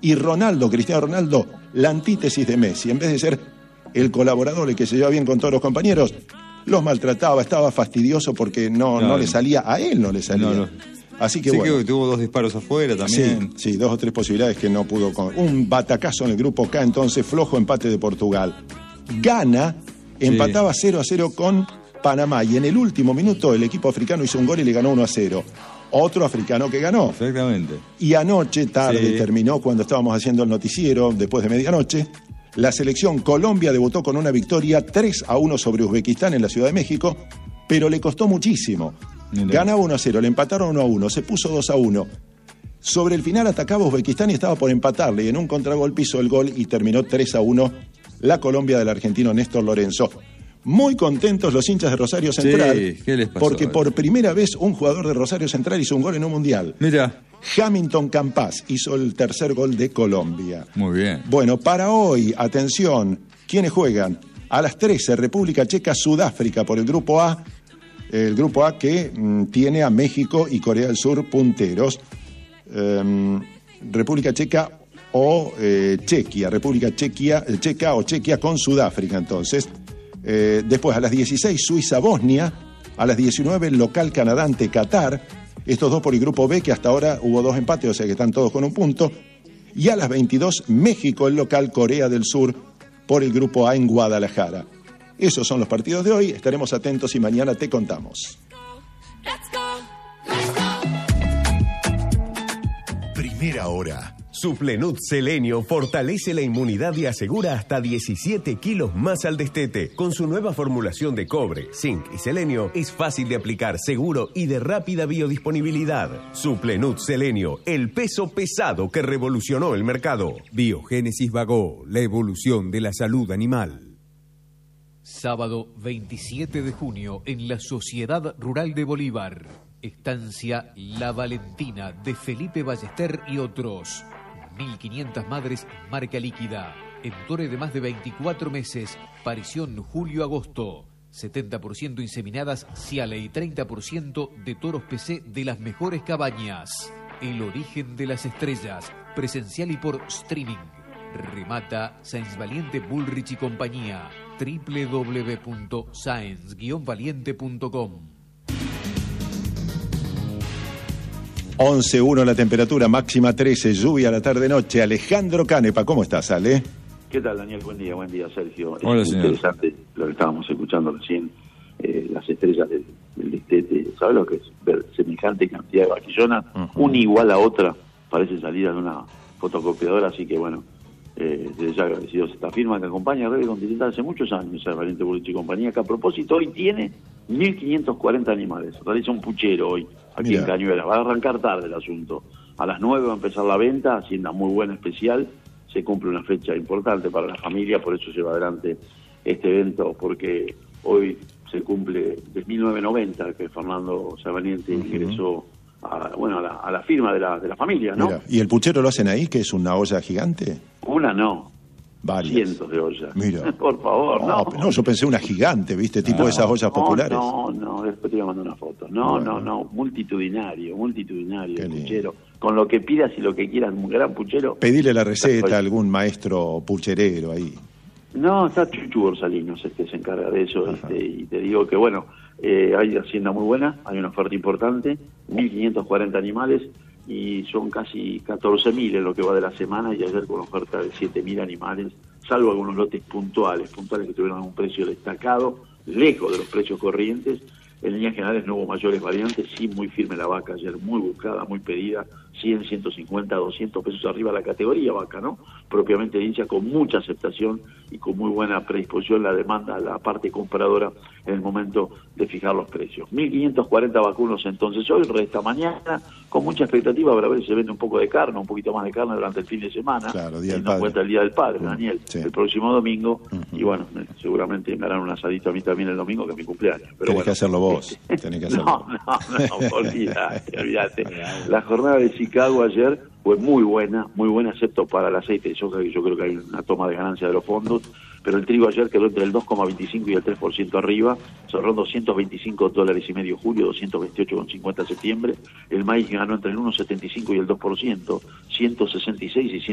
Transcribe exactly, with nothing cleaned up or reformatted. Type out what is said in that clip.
Y Ronaldo, Cristiano Ronaldo, la antítesis de Messi. En vez de ser el colaborador, el que se lleva bien con todos los compañeros, los maltrataba, estaba fastidioso porque no, no, no le salía, a él no le salía. No, no. Así que sí, bueno. que tuvo dos disparos afuera también. Sí, sí, dos o tres posibilidades que no pudo con. Un batacazo en el grupo K, entonces flojo empate de Portugal. Ghana empataba sí. cero a cero con Panamá y en el último minuto el equipo africano hizo un gol y le ganó uno a cero. Otro africano que ganó. Exactamente. Y anoche, tarde, sí. terminó cuando estábamos haciendo el noticiero, después de medianoche, la selección Colombia debutó con una victoria tres a uno sobre Uzbekistán en la Ciudad de México, pero le costó muchísimo. Mira. Ganaba uno a cero, le empataron uno a uno, se puso dos a uno. Sobre el final atacaba Uzbekistán y estaba por empatarle, y en un contragolpe hizo el gol y terminó tres a uno la Colombia del argentino Néstor Lorenzo. Muy contentos los hinchas de Rosario Central, sí, ¿qué les pasó? Porque por primera vez un jugador de Rosario Central hizo un gol en un mundial. Mira. Hamilton Campas hizo el tercer gol de Colombia. Muy bien. Bueno, para hoy, atención, ¿quiénes juegan? A las trece, República Checa, Sudáfrica por el grupo A. El grupo A que mm, tiene a México y Corea del Sur punteros. Um, República Checa o eh, Chequia, República Chequia, Checa o Chequia con Sudáfrica, entonces. Eh, después a las dieciséis, Suiza-Bosnia. A las diecinueve, el local Canadá ante Qatar. Estos dos por el grupo B, que hasta ahora hubo dos empates, o sea que están todos con un punto. Y a las veintidós, México, el local Corea del Sur, por el grupo A en Guadalajara. Esos son los partidos de hoy. Estaremos atentos y mañana te contamos. Primera hora. Suplenut Selenio fortalece la inmunidad y asegura hasta diecisiete kilos más al destete. Con su nueva formulación de cobre, zinc y selenio, es fácil de aplicar, seguro y de rápida biodisponibilidad. Suplenut Selenio, el peso pesado que revolucionó el mercado. Biogénesis Vagó, la evolución de la salud animal. Sábado veintisiete de junio en la Sociedad Rural de Bolívar. Estancia La Valentina de Felipe Ballester y otros. mil quinientas madres marca líquida. Entore de más de veinticuatro meses. Parición julio-agosto. setenta por ciento inseminadas Ciale y treinta por ciento de toros P C de las mejores cabañas. El origen de las estrellas. Presencial y por streaming. Remata Sáenz Valiente Bullrich y compañía. doble u doble u doble u punto sáenz guion valiente punto com. once uno la temperatura, máxima trece, lluvia a la tarde-noche. Alejandro Canepa, ¿cómo estás, Ale? ¿Qué tal, Daniel? Buen día, buen día, Sergio. Hola, es señor. Interesante lo que estábamos escuchando recién, eh, las estrellas del, del destete. ¿Sabes lo que es ver semejante cantidad de vaquillonas? Uh-huh. Una igual a otra, parece salida de una fotocopiadora, así que bueno, eh, desde ya agradecidos a esta firma que acompaña a Red Continental hace muchos años, a Valiente Bullrich y compañía, que a propósito hoy tiene mil quinientos cuarenta animales. Realiza un puchero hoy, aquí Mira. en Cañuelas. Va a arrancar tarde el asunto. A las nueve va a empezar la venta, hacienda muy buena, especial. Se cumple una fecha importante para la familia, por eso lleva adelante este evento, porque hoy se cumple desde mil novecientos noventa que Fernando Savaniente uh-huh. ingresó a, bueno, a, la, a la firma de la, de la familia, ¿no? Mira. ¿Y el puchero lo hacen ahí, que es una olla gigante? Una no. Varias. Cientos de ollas. Mira. Por favor, no. No, no, yo pensé una gigante, ¿viste? Tipo no, esas ollas populares. No, no, después te voy a mandar una foto. No, bueno. no, no, multitudinario, multitudinario el puchero. Con lo que pidas y lo que quieras, un gran puchero. Pedile la receta a algún maestro pucherero ahí. No, está Chuchu Orsalinos, este se encarga de eso, este, y te digo que bueno, eh, hay hacienda muy buena, hay una oferta importante, mil quinientos cuarenta animales, y son casi catorce mil en lo que va de la semana, y ayer con oferta de siete mil animales, salvo algunos lotes puntuales, puntuales que tuvieron un precio destacado, lejos de los precios corrientes. En líneas generales no hubo mayores variantes, sí muy firme la vaca ayer, muy buscada, muy pedida, cien, ciento cincuenta, doscientos pesos arriba la categoría vaca, ¿no? Propiamente dicha, con mucha aceptación y con muy buena predisposición la demanda, la parte compradora en el momento de fijar los precios. mil quinientos cuarenta vacunos entonces hoy, resta mañana, con mucha expectativa para ver si se vende un poco de carne, un poquito más de carne durante el fin de semana. Claro, día del padre. Cuenta el Día del Padre, uh-huh. Daniel, sí. el próximo domingo, uh-huh. y bueno, seguramente me harán un asadito a mí también el domingo, que es mi cumpleaños. Pero Tenés bueno, que hacerlo vos, tenés que hacerlo. No, no, no, olvídate, olvídate. La jornada de Chicago ayer fue muy buena, muy buena, excepto para el aceite de soja, que yo creo que hay una toma de ganancia de los fondos, pero el trigo ayer quedó entre el dos coma veinticinco y el tres por ciento arriba, cerró en doscientos veinticinco dólares y medio julio, doscientos veintiocho con cincuenta septiembre, el maíz ganó entre el uno coma setenta y cinco y el dos por ciento, ciento sesenta y seis y